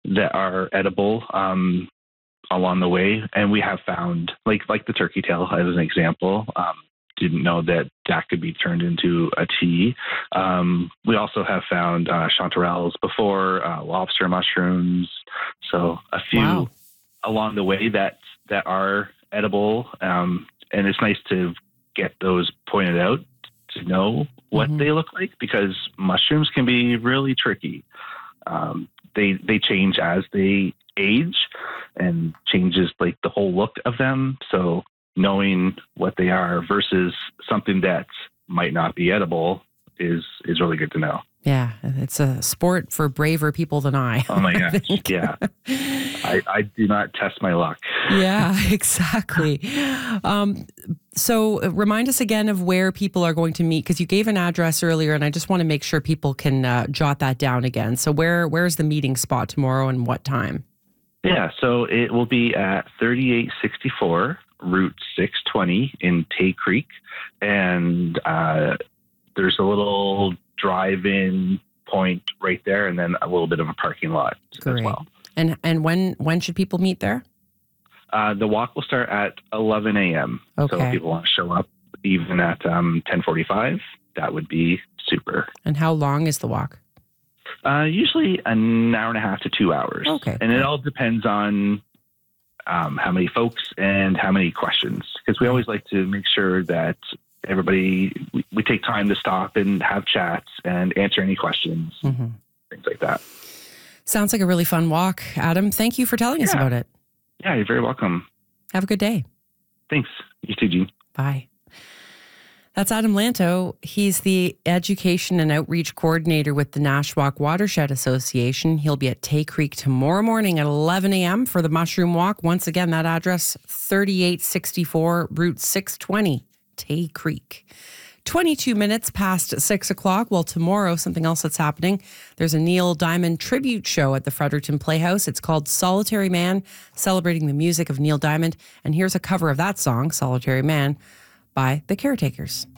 that are edible along the way. And we have found, like the turkey tail as an example, didn't know that could be turned into a tea. We also have found chanterelles before, lobster mushrooms. So a few along the way that are edible. And it's nice to get those pointed out to know what they look like, because mushrooms can be really tricky. They change as they age and changes like the whole look of them. So knowing what they are versus something that might not be edible is really good to know. Yeah, it's a sport for braver people than I. Oh my gosh, yeah. I do not test my luck. Yeah, exactly. So remind us again of where people are going to meet, because you gave an address earlier, and I just want to make sure people can jot that down again. So where's the meeting spot tomorrow and what time? Yeah, so it will be at 3864 Route 620 in Tay Creek. And there's a little drive-in point right there, and then a little bit of a parking lot as well. And when should people meet there? The walk will start at 11 a.m. Okay. So if people want to show up even at 10:45, that would be super. And how long is the walk? Usually an hour and a half to 2 hours. Okay. And it all depends on how many folks and how many questions, because we always like to make sure that everybody, we take time to stop and have chats and answer any questions, things like that. Sounds like a really fun walk, Adam. Thank you for telling us about it. Yeah, you're very welcome. Have a good day. Thanks. You too, Gene. Bye. That's Adam Lanto. He's the Education and Outreach Coordinator with the Nashwauk Watershed Association. He'll be at Tay Creek tomorrow morning at 11 a.m. for the Mushroom Walk. Once again, that address, 3864 Route 620, Tay Creek. 22 minutes past 6 o'clock. Well, tomorrow, something else that's happening. There's a Neil Diamond tribute show at the Fredericton Playhouse. It's called Solitary Man, celebrating the music of Neil Diamond. And here's a cover of that song, Solitary Man, by The Caretakers.